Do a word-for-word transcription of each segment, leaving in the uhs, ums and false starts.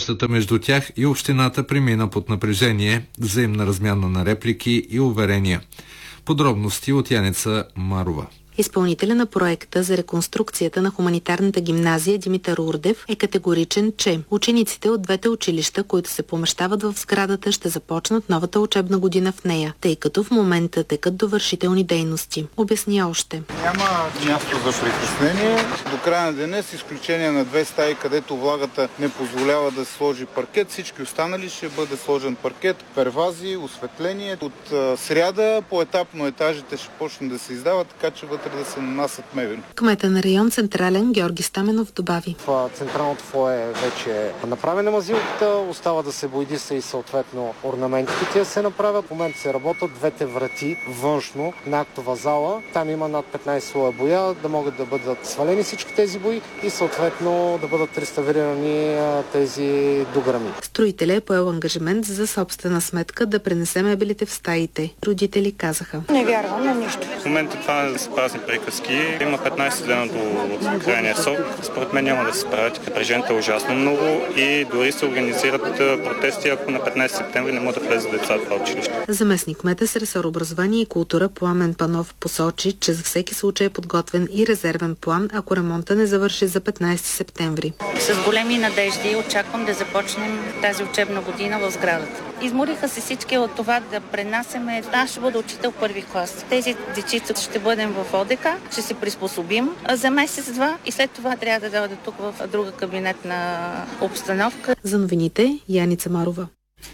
срещата между тях и общината премина под напрежение, взаимна размяна на реплики и уверения. Подробности от Яница Марова. Изпълнителя на проекта за реконструкцията на хуманитарната гимназия Димитър Урдев е категоричен, че учениците от двете училища, които се помещават в сградата, ще започнат новата учебна година в нея, тъй като в момента текат довършителни дейности. Обясня още. Няма място за притеснение. До края на деня, с изключение на две стаи, където влагата не позволява да се сложи паркет, всички останали ще бъде сложен паркет, первази, осветление. От а, сряда поетапно етажите ще почнат да се издават, така че вътре да се нанасят мебели. Кмета на район Централен Георги Стаменов добави. В централното фоайе вече е направена мазилката, остава да се боядиса и съответно орнаментите се направят. В момента се работят двете врати външно на актова зала. Там има над петнайсет слоя боя, да могат да бъдат свалени всички тези бои и съответно да бъдат реставрирани тези дограми. Строителя е поел ангажимент за собствена сметка да пренесе мебелите в стаите. Родители казаха. Не вярвам на нищо. В момента това е празни приказки. Има петнайсет дена до крайния срок. Според мен няма да се справят. Напрежението е ужасно много и дори се организират протести, ако на петнайсети септември не могат да влезат деца в това училище. Заместник кмета с ресор образование и култура Пламен Панов посочи, че за всеки случай е подготвен и резервен план, ако ремонта не завърши за петнайсети септември. С големи надежди очаквам да започнем тази учебна година в сградата. Измориха се всички от това да пренасяме. Аз ще бъда учител първи клас. Тези дечица ще бъдем в ОДК, ще се приспособим за месец-два и след това трябва да дойде тук в друга кабинетна обстановка. За новините Яница Марова.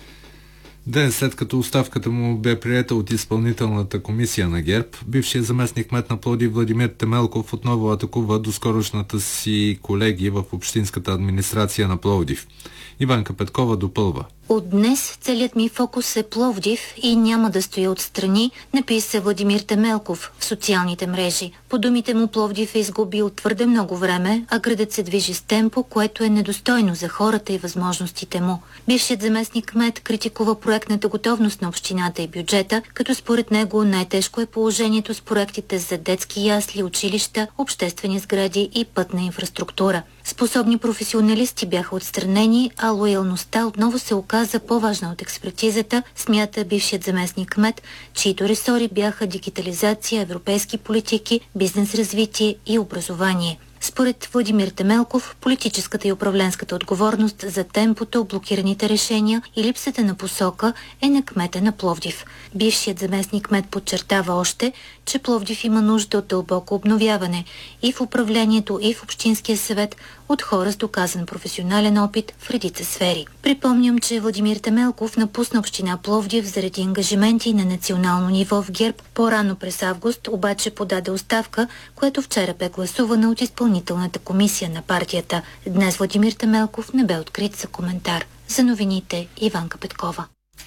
Ден след като оставката му бе приета от изпълнителната комисия на ГЕРБ, бившият заместник кмет на Пловдив Владимир Темелков отново атакува доскорошната си колеги в общинската администрация на Пловдив. Иванка Петкова допълва. От днес целият ми фокус е Пловдив и няма да стоя отстрани, написа Владимир Темелков в социалните мрежи. По думите му Пловдив е изгубил твърде много време, а градът се движи с темпо, което е недостойно за хората и възможностите му. Бившият заместник кмет критикува проектната готовност на общината и бюджета, като според него най-тежко е положението с проектите за детски ясли, училища, обществени сгради и пътна инфраструктура. Способни професионалисти бяха отстранени, а лоялността отново се оказа по-важна от експертизата, смята бившият заместник кмет, чието ресори бяха дигитализация, европейски политики, бизнес развитие и образование. Според Владимир Темелков, политическата и управленската отговорност за темпото, блокираните решения и липсата на посока е на кмета на Пловдив. Бившият заместник кмет подчертава още, че Пловдив има нужда от дълбоко обновяване и в управлението, и в Общинския съвет от хора с доказан професионален опит в редица сфери. Припомням, че Владимир Темелков напусна община Пловдив заради ангажименти на национално ниво в ГЕРБ. По-рано през август обаче подаде оставка, което вчера бе гласувана от изпълнителната комисия на партията. Днес Владимир Темелков не бе открит за коментар. За новините Иванка Петкова.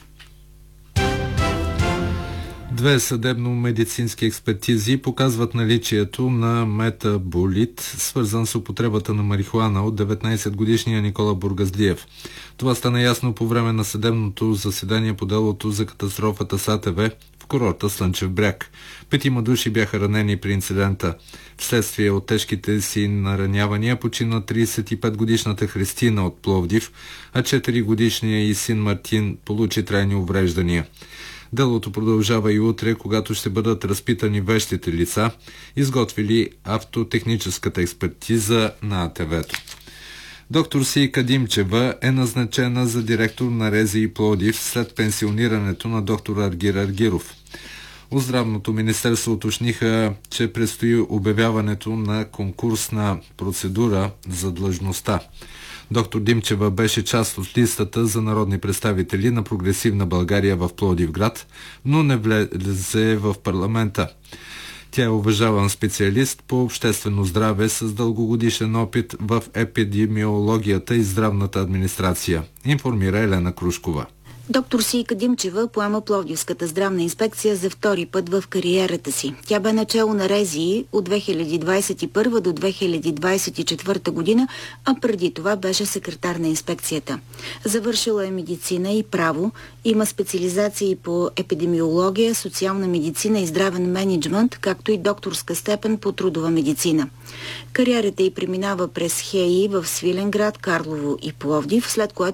Две съдебно-медицински експертизи показват наличието на метаболит, свързан с употребата на марихуана от деветнайсетгодишния Никола Бургазлиев. Това стана ясно по време на съдебното заседание по делото за катастрофата с АТВ в курорта Слънчев бряг. Петима души бяха ранени при инцидента. Вследствие от тежките си наранявания почина трийсет и петгодишната Христина от Пловдив, а четиригодишният и син Мартин получи трайни увреждания. Делото продължава и утре, когато ще бъдат разпитани вещите лица, изготвили автотехническата експертиза на АТВ-то. Доктор Сейка Димчева е назначена за директор на РЗИ Пловдив след пенсионирането на доктор Аргир Аргиров. От Здравното министерство уточниха, че предстои обявяването на конкурсна процедура за длъжността. Доктор Димчева беше част от листата за народни представители на Прогресивна България в Пловдивград, но не влезе в парламента. Тя е уважаван специалист по обществено здраве с дългогодишен опит в епидемиологията и здравната администрация, информира Елена Крушкова. Доктор Сейка Димчева поема Пловдивската здравна инспекция за втори път в кариерата си. Тя бе начело на РЗИ от две хиляди двадесет и първа до две хиляди двадесет и четвърта година, а преди това беше секретар на инспекцията. Завършила е медицина и право, има специализации по епидемиология, социална медицина и здравен мениджмънт, както и докторска степен по трудова медицина. Кариерата й преминава през ХЕИ в Свиленград, Карлово и Пловдив, след което